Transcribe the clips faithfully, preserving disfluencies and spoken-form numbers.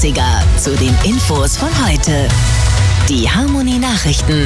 Zu den Infos von heute. Die Harmony Nachrichten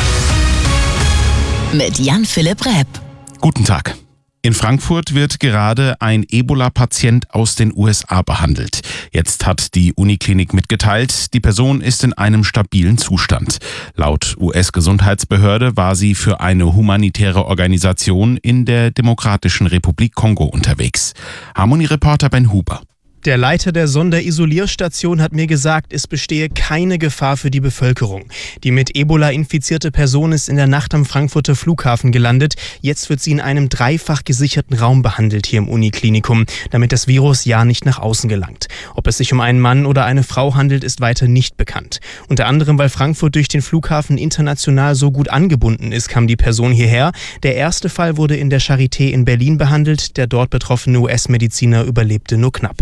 mit Jan-Philipp Repp. Guten Tag. In Frankfurt wird gerade ein Ebola-Patient aus den U S A behandelt. Jetzt hat die Uniklinik mitgeteilt, die Person ist in einem stabilen Zustand. Laut U S-Gesundheitsbehörde war sie für eine humanitäre Organisation in der Demokratischen Republik Kongo unterwegs. Harmony-Reporter Ben Huber. Der Leiter der Sonderisolierstation hat mir gesagt, es bestehe keine Gefahr für die Bevölkerung. Die mit Ebola infizierte Person ist in der Nacht am Frankfurter Flughafen gelandet. Jetzt wird sie in einem dreifach gesicherten Raum behandelt hier im Uniklinikum, damit das Virus ja nicht nach außen gelangt. Ob es sich um einen Mann oder eine Frau handelt, ist weiter nicht bekannt. Unter anderem, weil Frankfurt durch den Flughafen international so gut angebunden ist, kam die Person hierher. Der erste Fall wurde in der Charité in Berlin behandelt. Der dort betroffene U S-Mediziner überlebte nur knapp.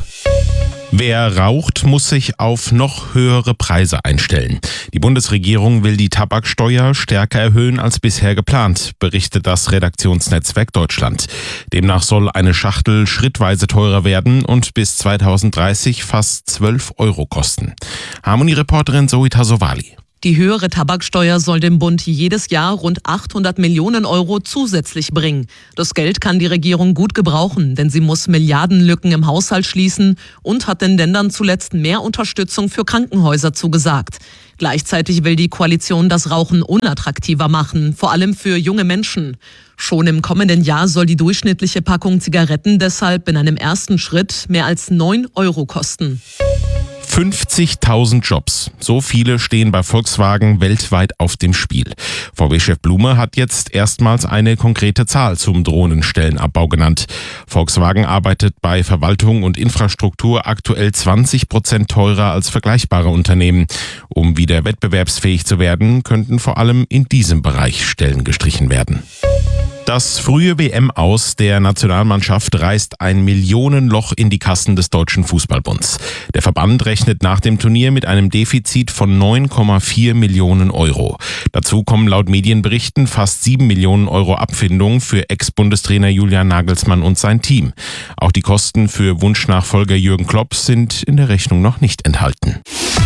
Wer raucht, muss sich auf noch höhere Preise einstellen. Die Bundesregierung will die Tabaksteuer stärker erhöhen als bisher geplant, berichtet das Redaktionsnetzwerk Deutschland. Demnach soll eine Schachtel schrittweise teurer werden und bis zweitausenddreißig fast zwölf Euro kosten. Harmony-Reporterin Zoe Tasovali. Die höhere Tabaksteuer soll dem Bund jedes Jahr rund achthundert Millionen Euro zusätzlich bringen. Das Geld kann die Regierung gut gebrauchen, denn sie muss Milliardenlücken im Haushalt schließen und hat den Ländern zuletzt mehr Unterstützung für Krankenhäuser zugesagt. Gleichzeitig will die Koalition das Rauchen unattraktiver machen, vor allem für junge Menschen. Schon im kommenden Jahr soll die durchschnittliche Packung Zigaretten deshalb in einem ersten Schritt mehr als neun Euro kosten. fünfzigtausend Jobs. So viele stehen bei Volkswagen weltweit auf dem Spiel. V W-Chef Blume hat jetzt erstmals eine konkrete Zahl zum drohenden Stellenabbau genannt. Volkswagen arbeitet bei Verwaltung und Infrastruktur aktuell zwanzig Prozent teurer als vergleichbare Unternehmen. Um wieder wettbewerbsfähig zu werden, könnten vor allem in diesem Bereich Stellen gestrichen werden. Das frühe W M-Aus der Nationalmannschaft reißt ein Millionenloch in die Kassen des Deutschen Fußballbunds. Der Verband rechnet nach dem Turnier mit einem Defizit von neun Komma vier Millionen Euro. Dazu kommen laut Medienberichten fast sieben Millionen Euro Abfindung für Ex-Bundestrainer Julian Nagelsmann und sein Team. Auch die Kosten für Wunschnachfolger Jürgen Klopp sind in der Rechnung noch nicht enthalten.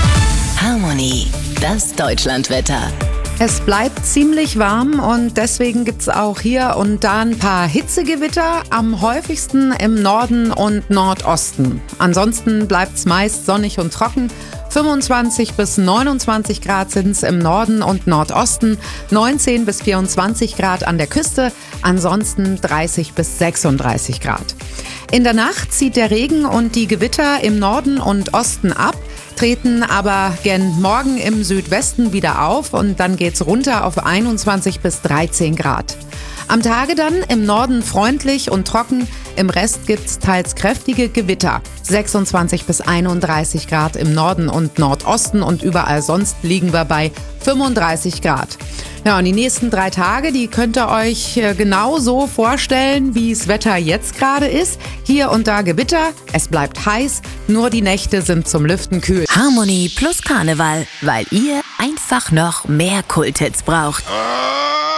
Harmony, das Deutschlandwetter. Es bleibt ziemlich warm und deswegen gibt's auch hier und da ein paar Hitzegewitter, am häufigsten im Norden und Nordosten. Ansonsten bleibt's meist sonnig und trocken. fünfundzwanzig bis neunundzwanzig Grad sind's im Norden und Nordosten, neunzehn bis vierundzwanzig Grad an der Küste, ansonsten dreißig bis sechsunddreißig Grad. In der Nacht zieht der Regen und die Gewitter im Norden und Osten ab, treten aber gen Morgen im Südwesten wieder auf und dann geht's runter auf einundzwanzig bis dreizehn Grad. Am Tage dann im Norden freundlich und trocken, im Rest gibt's teils kräftige Gewitter. sechsundzwanzig bis einunddreißig Grad im Norden und Nordosten und überall sonst liegen wir bei fünfunddreißig Grad. Ja, und die nächsten drei Tage, die könnt ihr euch genau so vorstellen, wie das Wetter jetzt gerade ist. Hier und da Gewitter, es bleibt heiß, nur die Nächte sind zum Lüften kühl. Harmony plus Karneval, weil ihr einfach noch mehr Kulthits braucht.